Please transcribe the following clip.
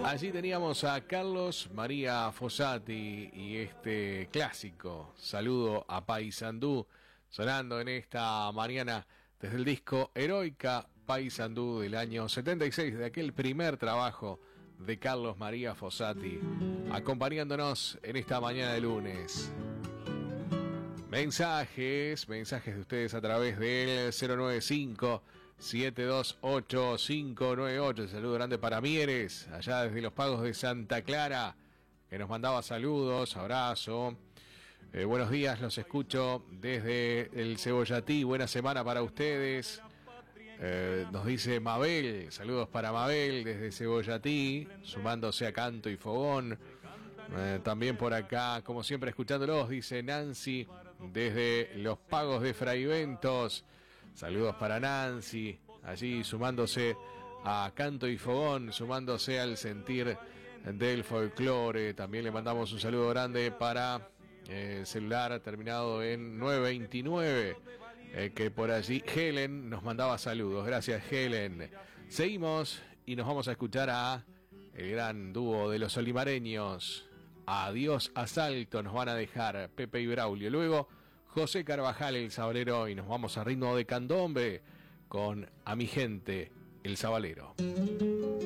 Allí teníamos a Carlos María Fossati y este clásico Saludo a Paysandú sonando en esta mañana desde el disco Heroica Paysandú del año 76, de aquel primer trabajo de Carlos María Fossati, acompañándonos en esta mañana de lunes. Mensajes de ustedes a través del 095-728-598. Saludo grande para Mieres, allá desde los Pagos de Santa Clara, que nos mandaba saludos, abrazo. Buenos días, los escucho desde el Cebollatí. Buena semana para ustedes. Nos dice Mabel, saludos para Mabel desde Cebollatí, sumándose a Canto y Fogón. También por acá, como siempre, escuchándolos, dice Nancy desde los Pagos de Fraiventos. Saludos para Nancy, allí sumándose a Canto y Fogón, sumándose al sentir del folclore. También le mandamos un saludo grande para el celular terminado en 929, que por allí Helen nos mandaba saludos. Gracias, Helen. Seguimos y nos vamos a escuchar a el gran dúo de los olimareños. Adiós Asalto nos van a dejar Pepe y Braulio. Luego José Carvajal, el sabalero, y nos vamos a ritmo de candombe con A mi gente, el sabalero.